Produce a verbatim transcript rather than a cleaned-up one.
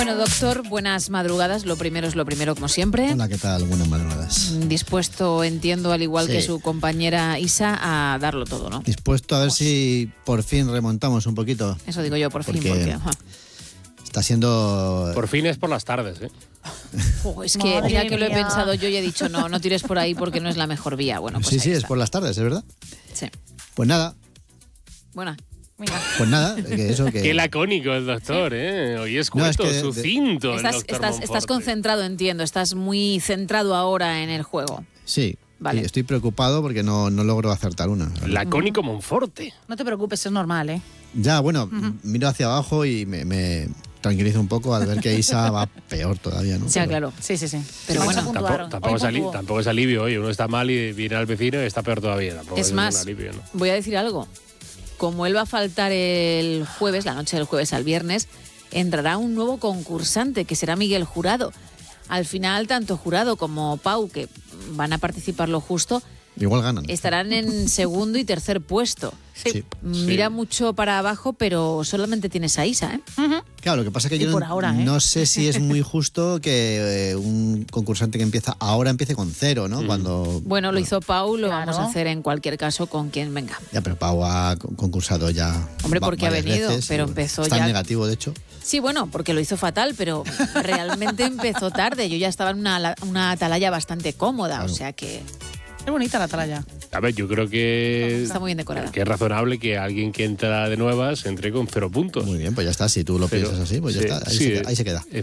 Bueno, doctor, buenas madrugadas. Lo primero es lo primero, como siempre. Hola, ¿qué tal? Buenas madrugadas. Dispuesto, entiendo, al igual Sí. que su compañera Isa, a darlo todo, ¿no? Dispuesto a ver Vamos. si por fin remontamos un poquito. Eso digo yo, por fin, Porque- porque... ajá. Está siendo... Por fin es por las tardes, ¿eh? Jo, es que Madre ya que lo he mía. pensado yo y he dicho, no, no tires por ahí porque no es la mejor vía. Bueno, pues sí, ahí sí, es está. por las tardes, ¿es verdad? Sí. Pues nada, Bueno, Venga. pues nada, que eso que... Qué lacónico el doctor, ¿eh? Hoy es No, es cuento, que de- sucinto el estás, doctor estás, Monforte. estás concentrado, entiendo. Estás muy centrado ahora en el juego. Sí, Vale. y estoy preocupado porque no, no logro acertar una. Lacónico Monforte. No te preocupes, es normal, ¿eh? Ya, bueno, miro hacia abajo y me, me tranquilizo un poco al ver que Isa va peor todavía, ¿no? Ya, Pero- claro. Sí, sí, sí. Pero Vamos bueno, a puntuar. Tampoco, tampoco, Hoy es ali- puntúo. tampoco es alivio, oye. Uno está mal y viene al vecino y está peor todavía. Tampoco Es es, más, un alivio, ¿no? voy a decir algo. Como él va a faltar el jueves, la noche del jueves al viernes, entrará un nuevo concursante, que será Miguel Jurado. Al final, tanto Jurado como Pau, que van a participar lo justo, Igual ganan. estarán en segundo y tercer puesto. Sí. Mira mucho para abajo, pero solamente tienes a Isa, ¿eh? Ujú. Claro, lo que pasa es que Y yo por no, ahora, ¿eh? no sé si es muy justo que eh, un concursante que empieza ahora empiece con cero, ¿no? Cuando... Bueno, lo hizo Pau, lo Claro. vamos a hacer en cualquier caso con quien venga. Ya, pero Pau ha con- concursado ya. Hombre, va- porque ha varias venido, veces pero y empezó está ya- en negativo, de hecho. Sí, bueno, porque lo hizo fatal, pero realmente empezó tarde. Yo ya estaba en una, una atalaya bastante cómoda, Claro. o sea que Es bonita la atalaya. A ver, yo creo que, está muy bien decorada. que es razonable que alguien que entra de nuevas entre con cero puntos. Muy bien, pues ya está. Si tú lo Pero- piensas así, pues ya sí, está. Ahí, sí, se, queda- ahí se queda.